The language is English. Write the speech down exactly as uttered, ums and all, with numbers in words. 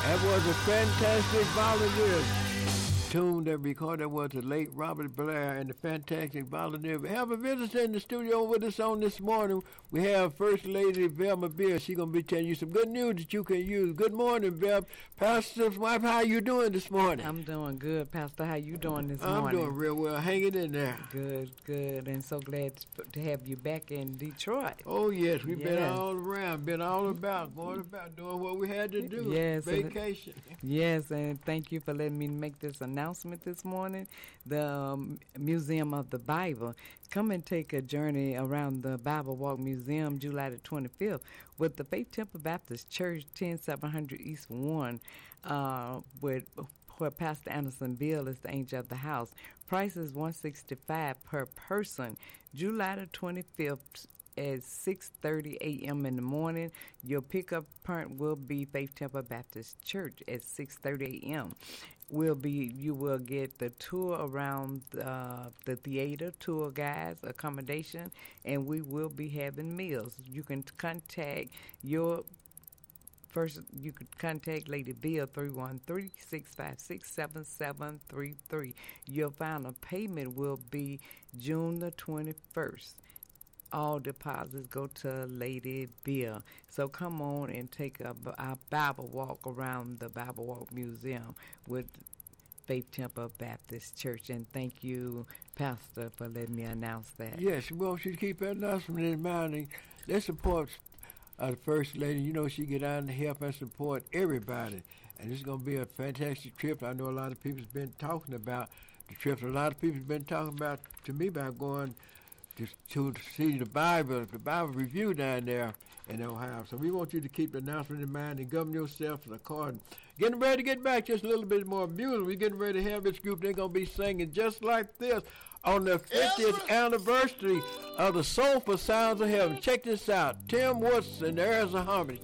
That was a fantastic volunteer tune that recorded was the late Robert Blair and the Fantastic Volunteer. We have a visitor in the studio with us on this morning. We have First Lady Velma Beer. She's going to be telling you some good news that you can use. Good morning, Velma. Pastor's wife, how you doing this morning? I'm doing good, Pastor. How you doing this I'm morning? I'm doing real well. Hanging in there. Good, good. And so glad to have you back in Detroit. Oh, yes. We've yes. been all around, been all about, going about, doing what we had to do. Yes. Vacation. And, yes, and thank you for letting me make this announcement this morning. The um, Museum of the Bible. Come and take a journey around the Bible Walk Museum July the twenty-fifth with the Faith Temple Baptist Church, ten seven hundred East one, uh, with where Pastor Anderson Bill is the angel of the house. Price is one hundred sixty-five dollars per person. July the twenty-fifth at six thirty a.m. in the morning. Your pickup point will be Faith Temple Baptist Church at six thirty a.m. Will be you will get the tour around uh, the theater, tour guides, accommodation, and we will be having meals. You can contact your First, you could contact Lady Bill three one three, six five six, seven seven three three. Your final payment will be June the twenty-first. All deposits go to Lady Bill. So come on and take a, a Bible walk around the Bible Walk Museum with Faith Temple Baptist Church. And thank you, Pastor, for letting me announce that. Yes, we want you to keep that announcement in mind. Let's support uh, the First Lady. You know, she get out and help and support everybody. And this is going to be a fantastic trip. I know a lot of people's been talking about the trip. A lot of people's been talking about, to me, about going to, to see the Bible, the Bible review down there in Ohio. So we want you to keep the announcement in mind and govern yourself according. Getting ready to get back, just a little bit more music. We're getting ready to have this group. They're going to be singing just like this on the fiftieth anniversary of the Soulful Sounds of Heaven. Check this out. Tim Woods and the Heirs of Harmony.